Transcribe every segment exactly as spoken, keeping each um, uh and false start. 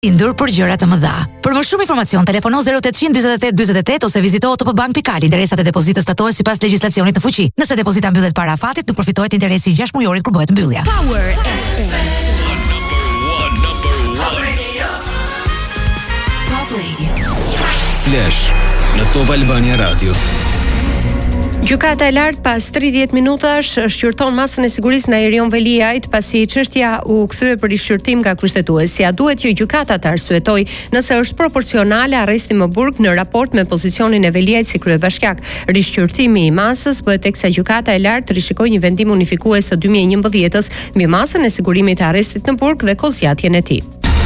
I ndur për gjëra të mëdha. Për më shumë informacion, telefono zero opt dyzet e tetë dyzet e tetë ose vizito o t p bank pikal. Interesat e depozitës statohen sipas legjislacionit në fuqi. Nëse depozita mbyllet para afatit, nuk përfitohet interesi i gjashtë mujorit kur bëhet mbyllja. Power F M. Top Radio. Flash në Top Albania Radio. Gjykata e lartë pas tridhjetë minutash shqyrton masën e sigurisë në Aerion Veliajt pasi çështja u kthye për rishqyrtim nga kushtetuesja. Duhet që gjykata të arsyetojë nëse është proporcionale arresti më burg në raport me pozicionin e Veliajt si kryebashkiak. Rishqyrtimi i masës bëhet teksa gjykata e lartë rishikoi një vendim unifikues të dy mijë e njëmbëdhjetës mbi masën e sigurimit të arrestit në burg dhe kozjatjen e tij.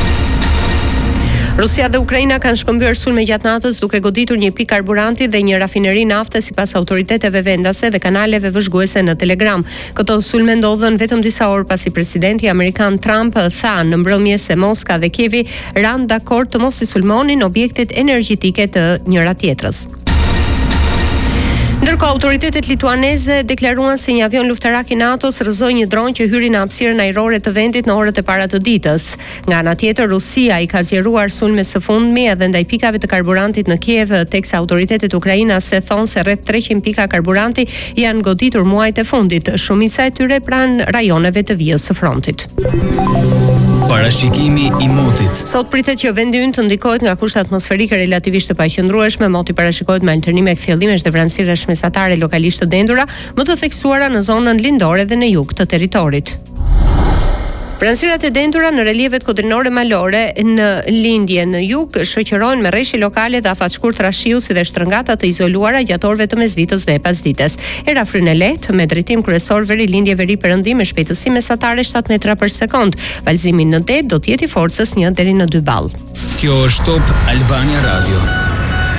Rusia dhe Ukraina kanë shkëmbyer sulme gjatë natës duke goditur një pikë karburanti dhe një rafineri nafte sipas autoriteteve vendase dhe kanaleve vëzhguese në Telegram. Këto sulme ndodhen vetëm disa orë pasi presidenti amerikan Trump tha në mbrëmje se Moska dhe Kievi ranë dakord të mos i sulmonin objektet energjetike të njëra tjetrës. Ndërkohë, autoritetet lituaneze deklaruan se një avion luftarak i NATO-s rrëzoi një dron që hyri në hapësirën ajrore të vendit në orët e para të ditës. Nga ana tjetër, Rusia i ka zgjeruar sulmet së fundmi edhe ndaj pikave të karburantit në Kiev, teksa autoritetet ukrainase thonë se rreth treqind pika karburanti janë goditur muajt e fundit, shumica e tyre pranë rajoneve të vijës së frontit. Parashikimi i motit. Sot pritet që vendi ynë të ndikohet nga kushte atmosferike relativisht të paqëndrueshme. Moti parashikohet me alternime kthjellimesh dhe vranësirash mesatare lokalisht të dendura, më të theksuara në zonën lindore dhe në jug të territorit. Vranësirat e dendura në relievet kodrinore malore në lindje në jug shoqërohen me rreshje lokale dhe afatshkurt trashiu si dhe shtrëngata të izoluara gjatë orëve të mesditës dhe e pasdites. Era fryn e lehtë me drejtim kryesor veri lindje veri perëndim me shpejtësi mesatare shtatë metra për sekond. Valzimi në det do të jetë i forcës një deri në dy ball. Kjo është Top Albania Radio.